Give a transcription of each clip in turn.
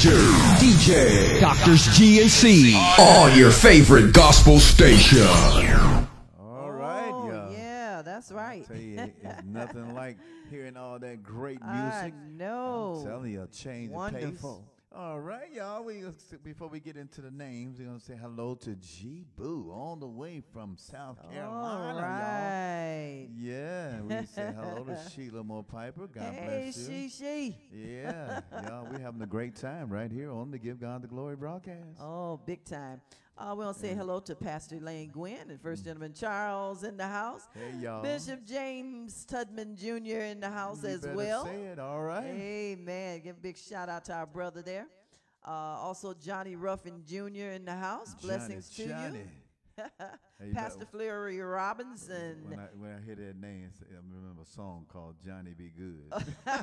DJ Doctors G and C on your favorite gospel station. All right, y'all. Yeah, that's right. I tell you, it's nothing like hearing all that great music. I know. I'm telling you, a change of pace. Wonderful. All right, y'all. Before we get into the names, we're gonna say hello to G Boo, all the way from South Carolina, All right. y'all. Yeah, we say hello to Sheila Moore Piper. God Hey, bless you. she. Yeah, y'all. We're having a great time right here on the Give God the Glory broadcast. Oh, big time. We want to say hello to Pastor Lane Gwynn and First Gentleman Charles in the house. Hey, y'all. Bishop James Tudman Jr. in the house You as better well. say it. All right. Amen. Give a big shout out to our brother there. Also, Johnny Ruffin Jr. in the house. Blessings to Johnny. you. Hey, Pastor Fleury Robinson. When I hear that name, I remember a song called Johnny Be Good.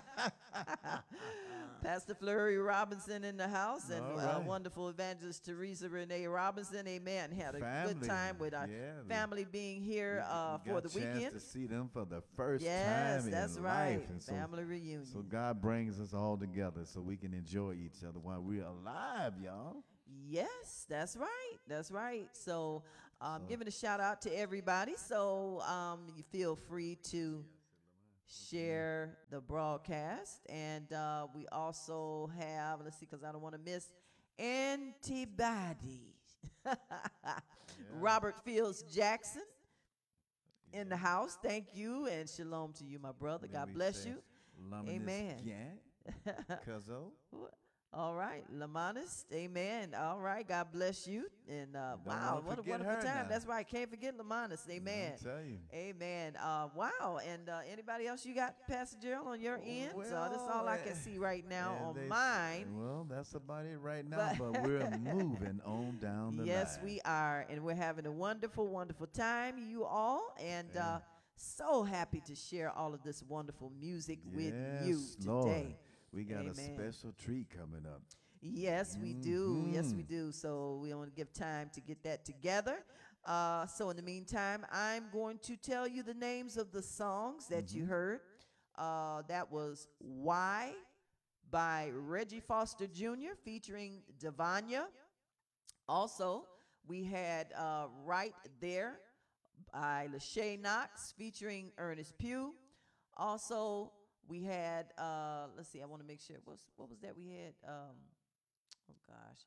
Pastor Fleury Robinson in the house, and All right. wonderful evangelist Teresa Renee Robinson. Amen. Had a Family. good time with our family being here We for got the a chance weekend. to see them for the first Yes, time that's in right. life. And Family reunion. So God brings us all together so we can enjoy each other while we're alive, y'all. Yes, that's right. That's right. So, giving a shout out to everybody. So, you feel free to share the broadcast. And we also have, let's see, because I don't want to miss Antibody. Robert Fields Jackson in the house. Thank you. And shalom to you, my brother. Then God we bless say you. Luminous Amen. Gant, Cuzzo. All right, Lamanis, amen. All right, God bless you. And wow, wanna what a forget wonderful her time. now. That's right, can't forget Lamanis, amen. I tell you. Amen. Wow, and anybody else you got, Pastor Gerald, on your end? So that's all I can see right now And on mine. Well, that's about it right now, but we're moving on down the line. Yes, we are, and we're having a wonderful, wonderful time, you all, and so happy to share all of this wonderful music with you Yes, today. Lord. We got a Amen. special treat coming up. Yes, we do. Yes, we do. So we want to give time to get that together. So in the meantime, I'm going to tell you the names of the songs that you heard. That was Why by Reggie Foster Jr. featuring Devanya. Also, we had Right There by Lachey Knox featuring Ernest Pugh. Also, we had, let's see, I want to make sure, what was that we had? Oh, gosh.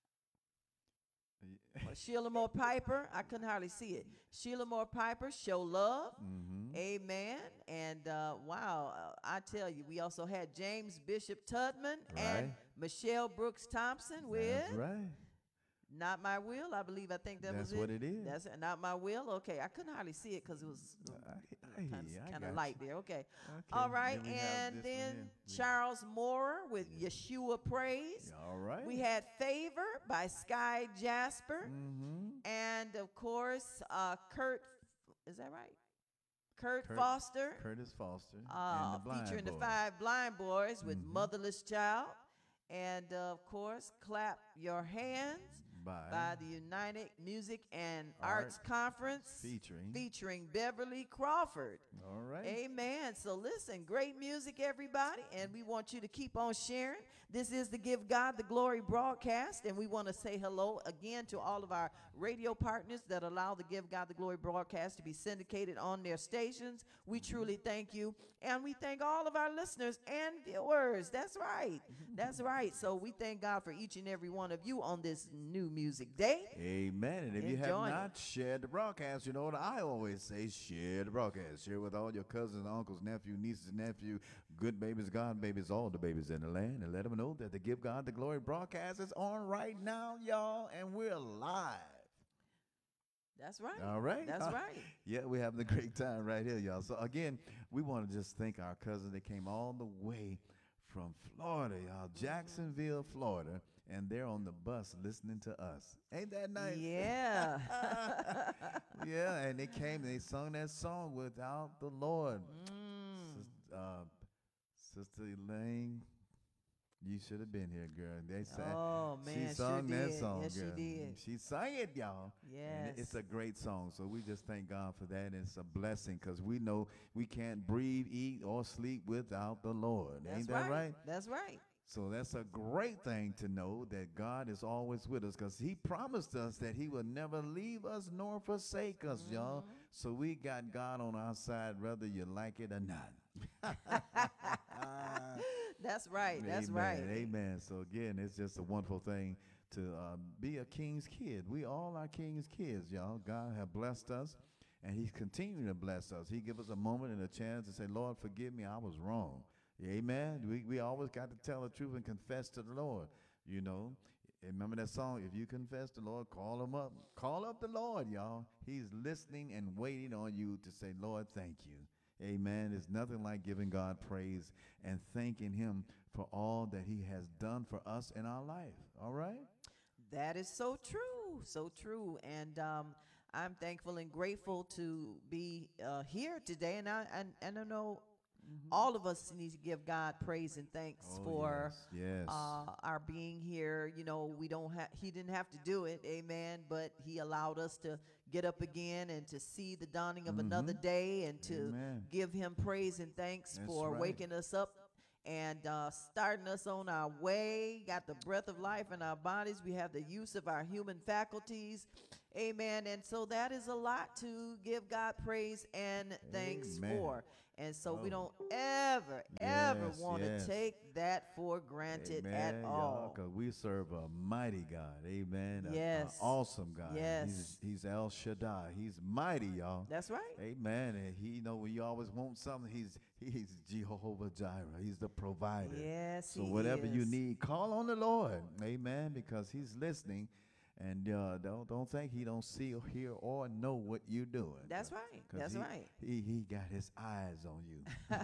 Sheila Moore Piper, I couldn't hardly see it. Sheila Moore Piper, Show Love. Amen. And wow, I tell you, we also had James Bishop Tudman and Michelle Brooks Thompson with That's right. Not My Will, I believe. I think that was it. That's what it is. That's it. Not My Will. Okay, I couldn't hardly see it because it was kind of light there. Okay. All right, Then we have and this one then here. Charles Moorer with Yeshua Praise. All right. We had Favor by Sky Jasper. And, of course, Kurt, is that right? Kurt Foster. Curtis Foster. And the Blind featuring the Boys. Five Blind Boys with Motherless Child. And, of course, Clap Your Hands by the United Music and Arts Conference featuring Beverly Crawford. All right. Amen. So listen, great music, everybody, and we want you to keep on sharing. This is the Give God the Glory broadcast, and we want to say hello again to all of our radio partners that allow the Give God the Glory broadcast to be syndicated on their stations. We truly thank you, and we thank all of our listeners and viewers. That's right. That's right. So we thank God for each and every one of you on this new music day. Amen. And if you have Enjoying not shared the broadcast, you know what I always say, share the broadcast. Share with all your cousins, uncles, nephews, nieces, nephew, good babies, God babies, all the babies in the land, and let them know that the Give God the Glory broadcast is on right now, y'all, and we're live. That's right. All right. That's right. Yeah, we're having a great time right here, y'all. So, again, we want to just thank our cousins that came all the way from Florida, y'all, Jacksonville, Florida, and they're on the bus listening to us. Ain't that nice? Yeah. Yeah, and they came and they sung that song, Without the Lord. Sister Elaine, you should have been here, girl. They sang. Oh, man, she sung sure that did. song, Yes, she girl. did. She sang it, y'all. And Yes. it's a great song. So we just thank God for that. It's a blessing because we know we can't breathe, eat, or sleep without the Lord. That's Ain't that right? That's right. So that's a great thing to know that God is always with us because he promised us that he will never leave us nor forsake us, y'all. So we got God on our side, whether you like it or not. That's right. That's Amen, right. amen. So again, it's just a wonderful thing to be a king's kid. We all are king's kids, y'all. God have blessed us, and he's continuing to bless us. He give us a moment and a chance to say, Lord, forgive me, I was wrong. Amen. We always got to tell the truth and confess to the Lord. You know, remember that song, if you confess the Lord, call him up. Call up the Lord, y'all. He's listening and waiting on you to say, Lord, thank you. Amen. There's nothing like giving God praise and thanking him for all that he has done for us in our life. All right? That is so true, so true. And I'm thankful and grateful to be here today. And I know all of us need to give God praise and thanks for yes. our being here. You know, he didn't have to do it, amen, but he allowed us to get up again and to see the dawning of another day and to Amen. give him praise and thanks That's for right. waking us up and starting us on our way. Got the breath of life in our bodies. We have the use of our human faculties. Amen. And so that is a lot to give God praise and thanks Amen. for. And so we Oh. don't ever Yes, want to yes. take that for granted at all. Because we serve a mighty God. Amen. Yes. A awesome God. Yes. He's El Shaddai. He's mighty, y'all. That's right. Amen. And he, you know, when you always want something, he's Jehovah Jireh. He's the provider. Yes, So he whatever you is. need, call on the Lord. Amen. Because he's listening. And don't think he don't see or hear or know what you're doing. That's right. 'Cause That's he, right. He got his eyes on you.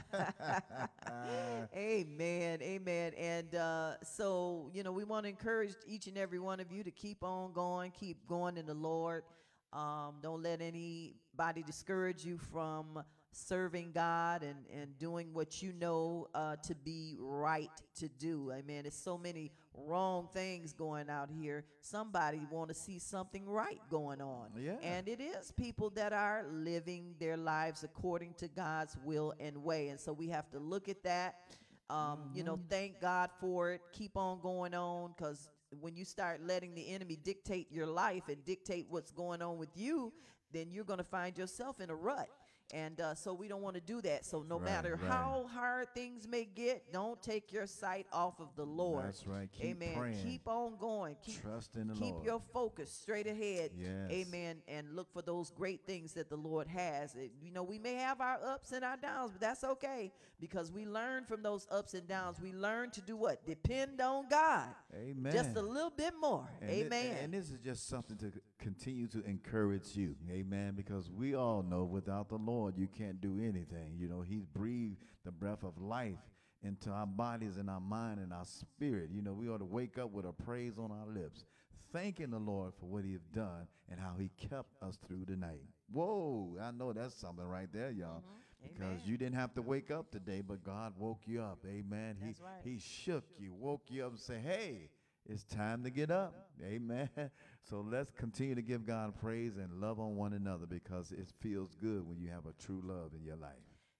Amen. Amen. And so, you know, we want to encourage each and every one of you to keep on going, keep going in the Lord. Don't let anybody discourage you from serving God and doing what you know to be right to do. Amen. There's so many wrong things going out here. Somebody want to see something right going on. Yeah. And it is people that are living their lives according to God's will and way. And so we have to look at that. You know, thank God for it. Keep on going on, because when you start letting the enemy dictate your life and dictate what's going on with you, then you're going to find yourself in a rut. And so we don't want to do that. So no Right, matter right. how hard things may get, don't take your sight off of the Lord. That's right. Keep Amen. praying. Keep on going. Trust in the Keep Lord. your focus straight ahead. Yes. Amen. And look for those great things that the Lord has. You know, we may have our ups and our downs, but that's okay, because we learn from those ups and downs. We learn to do what? Depend on God. Amen. Just a little bit more. And Amen. and this is just something to continue to encourage you. Amen. Because we all know without the Lord, you can't do anything. You know, he's breathed the breath of life into our bodies and our mind and our spirit. You know, we ought to wake up with a praise on our lips, thanking the Lord for what he has done and how he kept us through the night. Whoa, I know that's something right there, y'all. Because Amen. you didn't have to wake up today, but God woke you up. Amen. That's right. He shook you, woke you up and said, hey, it's time to get up. Amen. So let's continue to give God praise and love on one another, because it feels good when you have a true love in your life.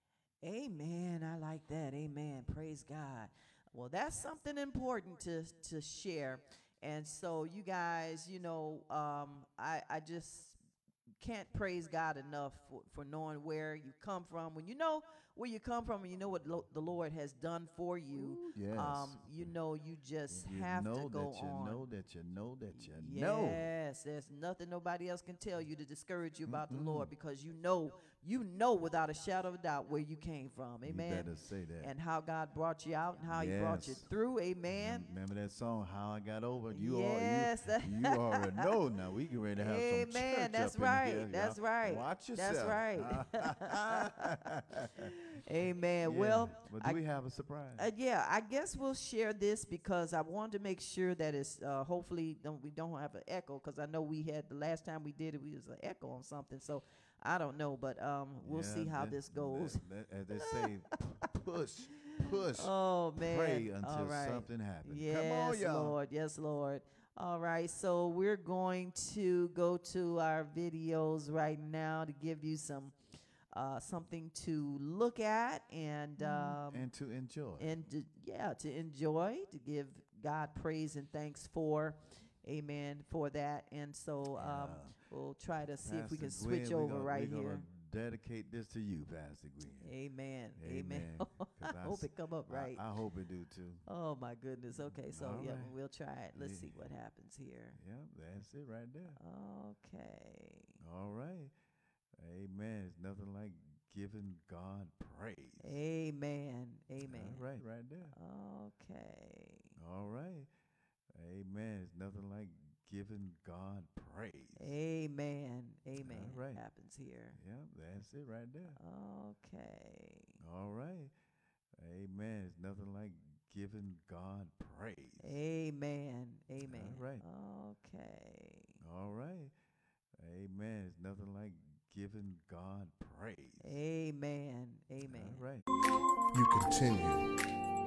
Amen. I like that. Amen. Praise God. Well, that's something important to share. And so you guys, you know, I just can't praise God enough for knowing where you come from. When you know where you come from and you know what the Lord has done for you, Yes. you know you just You have know to go that you on. know that you know that you know. Yes, there's nothing nobody else can tell you to discourage you about the Lord, because you know without a shadow of a doubt where you came from. You Amen. better say that. And how God brought you out and how he brought you Yes. through. Amen. Remember that song, How I Got Over? You Yes. you already know now. We get ready to have some Amen. church That's up right. in here. That's y'all. right. Watch yourself. That's right. Amen. Yeah. Well, But do we have a surprise? yeah, I guess we'll share this because I wanted to make sure that it's hopefully we don't have an echo, because I know we had the last time we did it, we was an echo on something. So I don't know, but we'll Yeah, see how this goes. As they say, push, Oh man. pray All until right. something happens. Yes, Come on, y'all. Lord. Yes, Lord. All right, so we're going to go to our videos right now to give you some something to look at and And to enjoy. to enjoy, to give God praise and thanks for, amen, for that. And so we'll try to see if we can Pastor switch Gwen, over right we're here. gonna dedicate this to you, Pastor Gwen. Amen. Amen. I 'Cause hope it come up right. I hope it do too. Oh my goodness. Okay, so All yeah, right. we'll try it. Let's Yeah. see what happens here. Yep, that's it right there. Okay. All right. Amen. It's nothing like giving God praise. Amen. Amen. All right, right there. Okay. All right. Amen. It's nothing like giving God praise. Amen. Amen. All right. Happens here. Yep, that's it right there. Okay. All right. Amen. It's nothing like giving God praise. Amen. Amen. All right. Okay. All right. Amen. It's nothing like giving God praise. Amen. Amen. All right. You continue